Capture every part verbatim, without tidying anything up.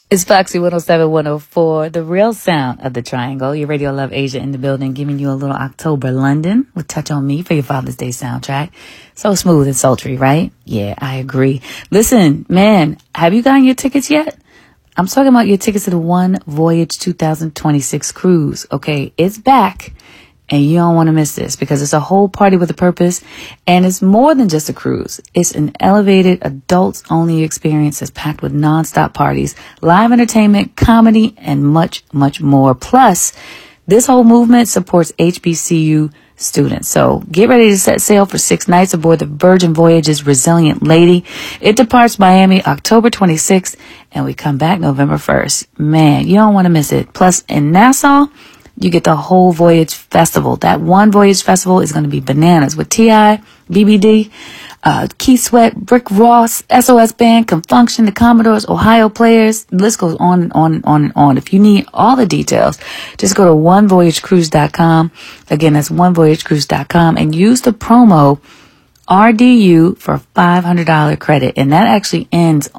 It's Foxy one oh seven, one oh four, the real sound of the triangle. Your Radio Love Asia in the building, giving you a little October London with Touch on Me for your Father's Day soundtrack. So smooth and sultry, right? Yeah, I agree. Listen, man, have you gotten your tickets yet? I'm talking about your tickets to the One Voyage two thousand twenty-six cruise. Okay, it's back. And you don't want to miss this because it's a whole party with a purpose. And it's more than just a cruise. It's an elevated adults-only experience that's packed with nonstop parties, live entertainment, comedy, and much, much more. Plus, this whole movement supports H B C U students. So get ready to set sail for six nights aboard the Virgin Voyage's Resilient Lady. It departs Miami October twenty-sixth, and we come back November first. Man, you don't want to miss it. Plus, in Nassau, you get the whole Voyage Festival. That One Voyage Festival is going to be bananas with T I, B B D, uh, Keith Sweat, Rick Ross, S O S Band, Confunction, the Commodores, Ohio Players. The list goes on and on and on and on. If you need all the details, just go to one voyage cruise dot com. Again, that's one voyage cruise dot com and use the promo R D U for five hundred dollars credit. And that actually ends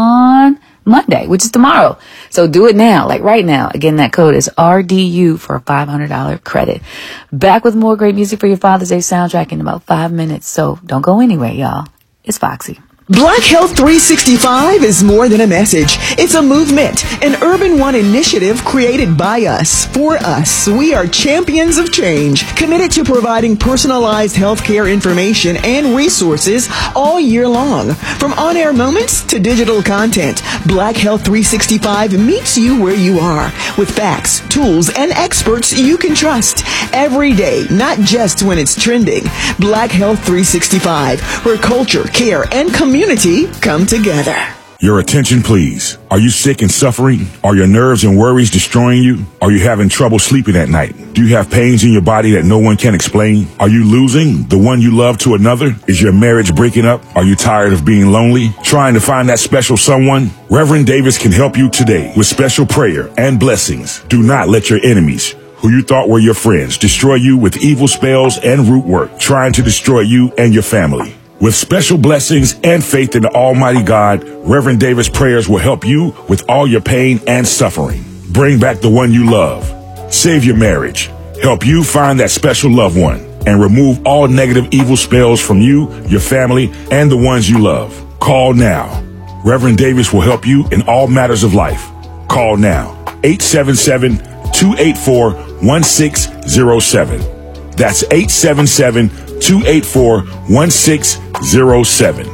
on Monday, which is tomorrow. So do it now, like right now. Again, that code is R D U for a five hundred dollars credit. Back with more great music for your Father's Day soundtrack in about five minutes. So don't go anywhere, y'all. It's Foxy. Black Health three sixty-five is more than a message. It's a movement, an Urban One initiative created by us, for us. We are champions of change, committed to providing personalized healthcare information and resources all year long. From on-air moments to digital content, Black Health three sixty-five meets you where you are with facts, tools, and experts you can trust every day, not just when it's trending. Black Health three sixty-five, where culture, care, and community Community come together. Your attention, please. Are you sick and suffering? Are your nerves and worries destroying you? Are you having trouble sleeping at night? Do you have pains in your body that no one can explain? Are you losing the one you love to another? Is your marriage breaking up? Are you tired of being lonely? Trying to find that special someone? Reverend Davis can help you today with special prayer and blessings. Do not let your enemies, who you thought were your friends, destroy you with evil spells and root work, trying to destroy you and your family. With special blessings and faith in the Almighty God, Reverend Davis' prayers will help you with all your pain and suffering. Bring back the one you love. Save your marriage. Help you find that special loved one. And remove all negative evil spells from you, your family, and the ones you love. Call now. Reverend Davis will help you in all matters of life. Call now. eight seven seven, two eight four, one six zero seven. That's eight seven seven, two eight four, one six zero seven.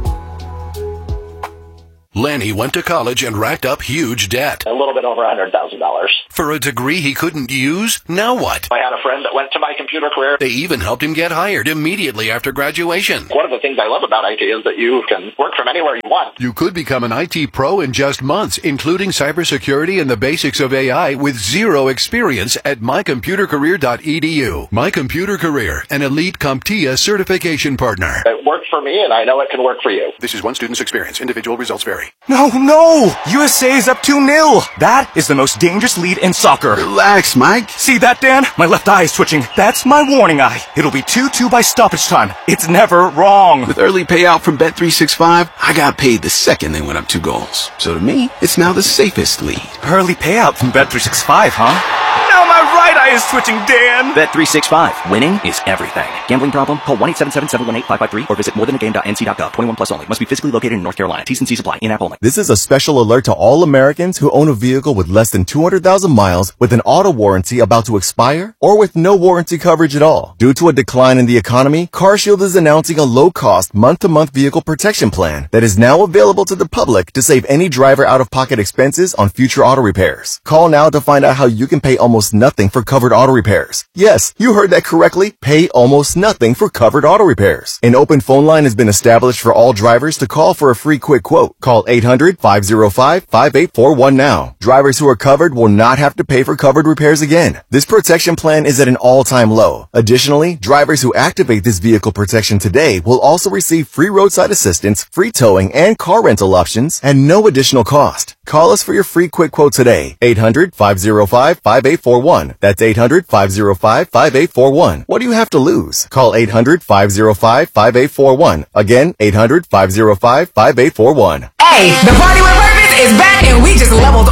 Lenny went to college and racked up huge debt. A little bit over one hundred thousand dollars. For a degree he couldn't use? Now what? I had a friend that went to My Computer Career. They even helped him get hired immediately after graduation. One of the things I love about I T is that you can work from anywhere you want. You could become an I T pro in just months, including cybersecurity and the basics of A I with zero experience at my computer career dot e d u. My Computer Career, an elite CompTIA certification partner. It worked for me, and I know it can work for you. This is one student's experience. Individual results vary. No, no! U S A is up two nil! That is the most dangerous lead in soccer. Relax, Mike. See that, Dan? My left eye is twitching. That's my warning eye. It'll be two two by stoppage time. It's never wrong. With early payout from Bet three sixty-five, I got paid the second they went up two goals. So to me, it's now the safest lead. Early payout from Bet three sixty-five, huh? Now my right eye is twitching, Dan! Bet three sixty-five. Winning is everything. Gambling problem? Call one eight seven seven, seven one eight, five five three or visit more than a game dot n c dot gov. twenty-one plus only. Must be physically located in North Carolina. T's and C's apply. In-app only. This is a special alert to all Americans who own a vehicle with less than two hundred thousand miles with an auto warranty about to expire or with no warranty coverage at all. Due to a decline in the economy, CarShield is announcing a low-cost month-to-month vehicle protection plan that is now available to the public to save any driver out-of-pocket expenses on future auto repairs. Call now to find out how you can pay almost nothing for covered auto repairs. Yes, you heard that correctly. Pay almost nothing for covered auto repairs. An open phone line has been established for all drivers to call for a free quick quote. Call eight hundred, five oh five, five eight four one now. Drivers who are covered will not have to pay for covered repairs again. This protection plan is at an all-time low. Additionally, drivers who activate this vehicle protection today will also receive free roadside assistance, free towing, and car rental options at no additional cost. Call us for your free quick quote today. eight hundred, five oh five, five eight four one. That's eight hundred, five oh five, five eight four one. What do you have to lose? Call eight hundred, five oh five, five eight four one. Again, eight hundred, five oh five, five eight four one. Hey, the Party with Purpose is back and we just leveled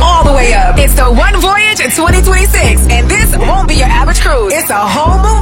twenty twenty-six, and this won't be your average cruise. It's a whole movie.